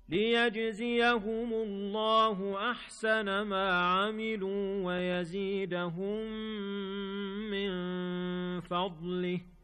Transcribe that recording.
ليجزيهم الله أحسن ما عملوا ويزيدهم من فضله